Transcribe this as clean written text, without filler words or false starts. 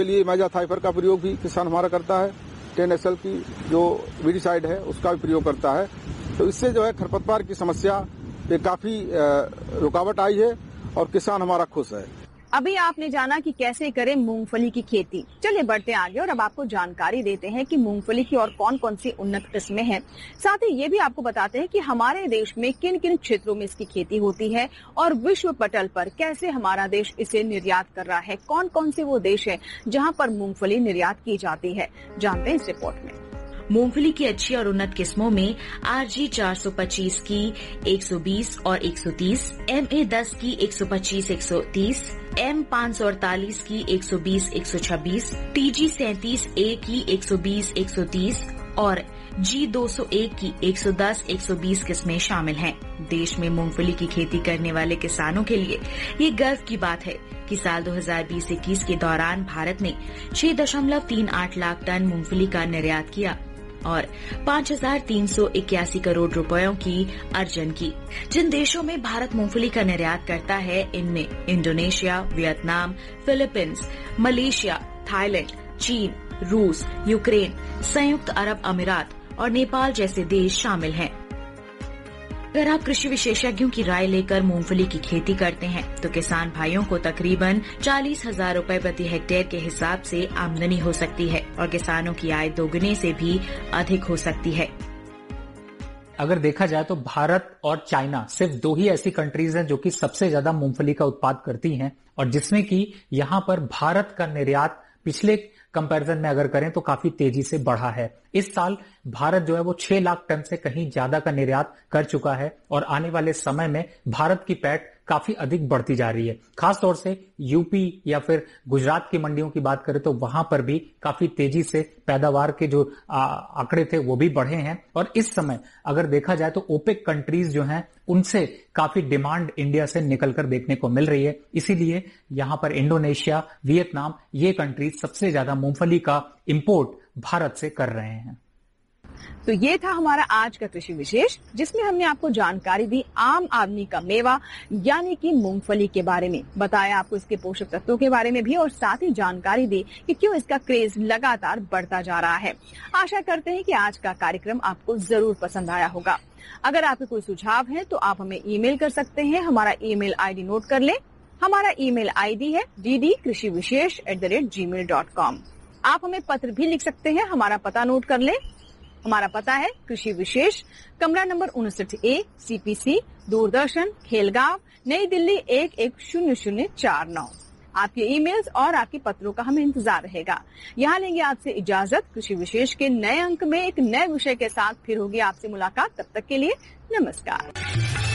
के लिए मैजाथाइफर का प्रयोग भी किसान हमारा करता है। 10SL की जो वीडिसाइड है उसका भी प्रयोग करता है। तो इससे जो है खरपतवार की समस्या पे काफी रुकावट आई है और किसान हमारा खुश है। अभी आपने जाना कि कैसे करें मूंगफली की खेती। चलिए बढ़ते आगे और अब आपको जानकारी देते हैं कि मूंगफली की और कौन कौन सी उन्नत किस्में हैं। साथ ही ये भी आपको बताते हैं कि हमारे देश में किन किन क्षेत्रों में इसकी खेती होती है और विश्व पटल पर कैसे हमारा देश इसे निर्यात कर रहा है। कौन कौन से वो देश है जहाँ पर मूंगफली निर्यात की जाती है, जानते हैं इस रिपोर्ट में। मूंगफली की अच्छी और उन्नत किस्मों में RG 425 की 120 और 130, MA 10 की 125, 130, M 548 की 120, 126, TG 37A की 120, 130 और G 201 की 110, 120 किस्में शामिल हैं। देश में मूंगफली की खेती करने वाले किसानों के लिए ये गर्व की बात है कि साल 2020-21 के दौरान भारत ने 6.38 लाख टन मूंगफली का निर्यात किया और 5,381 करोड़ रुपयों की अर्जन की। जिन देशों में भारत मूंगफली का निर्यात करता है इनमें Indonesia, Vietnam, Philippines, Malaysia, Thailand, चीन, रूस, यूक्रेन, संयुक्त अरब अमीरात और नेपाल जैसे देश शामिल हैं। अगर आप कृषि विशेषज्ञों की राय लेकर मूंगफली की खेती करते हैं तो किसान भाइयों को तकरीबन 40,000 रुपए प्रति हेक्टेयर के हिसाब से आमदनी हो सकती है और किसानों की आय दोगुने से भी अधिक हो सकती है। अगर देखा जाए तो भारत और चाइना सिर्फ दो ही ऐसी कंट्रीज हैं जो कि सबसे ज्यादा मूंगफली का उत्पाद करती हैं और जिसमें कि यहाँ पर भारत का निर्यात पिछले कंपैरिजन में अगर करें तो काफी तेजी से बढ़ा है। इस साल भारत जो है वो 6 लाख टन से कहीं ज्यादा का निर्यात कर चुका है और आने वाले समय में भारत की पैठ काफी अधिक बढ़ती जा रही है। खासतौर से यूपी या फिर गुजरात की मंडियों की बात करें तो वहां पर भी काफी तेजी से पैदावार के जो आंकड़े थे वो भी बढ़े हैं और इस समय अगर देखा जाए तो ओपेक कंट्रीज जो हैं उनसे काफी डिमांड इंडिया से निकलकर देखने को मिल रही है। इसीलिए यहां पर इंडोनेशिया, वियतनाम ये कंट्रीज सबसे ज्यादा मूंगफली का इंपोर्ट भारत से कर रहे हैं। तो ये था हमारा आज का कृषि विशेष जिसमें हमने आपको जानकारी दी आम आदमी का मेवा यानी कि मूंगफली के बारे में, बताया आपको इसके पोषक तत्वों के बारे में भी और साथ ही जानकारी दी कि क्यों इसका क्रेज लगातार बढ़ता जा रहा है। आशा करते हैं कि आज का कार्यक्रम आपको जरूर पसंद आया होगा। अगर आपके कोई सुझाव है तो आप हमें ईमेल कर सकते हैं। हमारा ईमेल आईडी नोट कर लें। हमारा ईमेल आईडी है ddkrishivishesh@gmail.com। आप हमें पत्र भी लिख सकते हैं। हमारा पता नोट कर लें। हमारा पता है कृषि विशेष, कमरा number 59A, CPC, Doordarshan, Khelgaon, नई दिल्ली 110049। आपके ईमेल्स और आपके पत्रों का हमें इंतजार रहेगा। यहाँ लेंगे आपसे इजाजत। कृषि विशेष के नए अंक में एक नए विषय के साथ फिर होगी आपसे मुलाकात। तब तक के लिए नमस्कार।